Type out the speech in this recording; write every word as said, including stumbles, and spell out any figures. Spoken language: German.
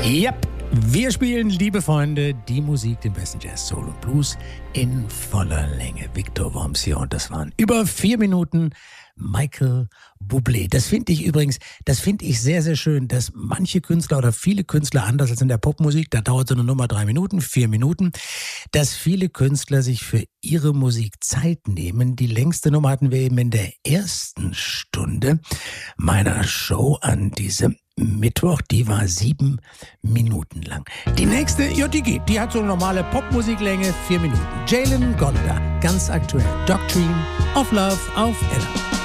Yep. Wir spielen, liebe Freunde, die Musik, den besten Jazz, Soul und Blues in voller Länge. Victor Worms hier und das waren über vier Minuten Michael Bublé. Das finde ich übrigens, das finde ich sehr, sehr schön, dass manche Künstler oder viele Künstler, anders als in der Popmusik, da dauert so eine Nummer drei Minuten, vier Minuten, dass viele Künstler sich für ihre Musik Zeit nehmen. Die längste Nummer hatten wir eben in der ersten Stunde meiner Show an diesem Mittwoch, die war sieben Minuten lang. Die nächste, ja, die geht. Die hat so eine normale Popmusiklänge, vier Minuten. Jalen Gonda, ganz aktuell. Doctrine of Love auf Ella.